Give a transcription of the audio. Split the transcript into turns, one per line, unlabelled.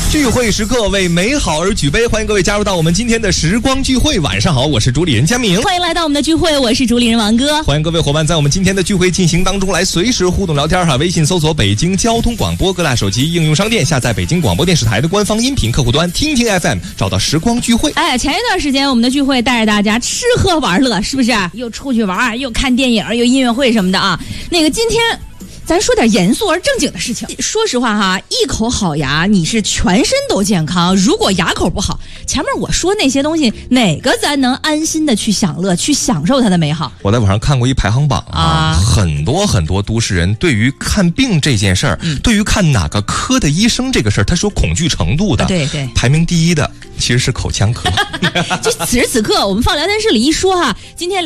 聚会时刻为美好而举杯，欢迎各位加入到我们今天的时光聚会。晚上好，我是主理人佳明。
欢迎来到我们的聚会，我是主理人王哥。
欢迎各位伙伴在我们今天的聚会进行当中来随时互动聊天哈。微信搜索北京交通广播，各大手机应用商店下载北京广播电视台的官方音频客户端听听 FM， 找到时光聚会。
前一段时间我们的聚会带着大家吃喝玩乐，是不是？又出去玩，又看电影，又音乐会什么的啊。今天咱说点严肃而正经的事情。说实话哈，一口好牙，你是全身都健康。如果牙口不好，前面我说那些东西，哪个咱能安心的去享乐，去享受它的美好？
我在网上看过一排行榜很多都市人对于看病这件事儿，对于看哪个科的医生这个事儿，他是有恐惧程度的。
对，
排名第一的其实是口腔科。
就此时此刻，我们放聊天室里一说哈，今天